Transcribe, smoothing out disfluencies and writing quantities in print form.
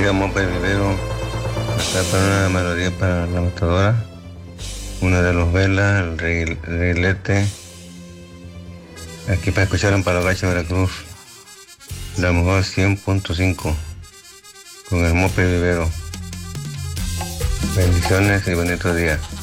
bendiga Mope Vivero, acá para una melodía para la matadora, una de los Velas, el Reilete, aquí para escuchar en Palagache, Veracruz, la mejor 100.5, con el Mope Vivero. Bendiciones y bonito día.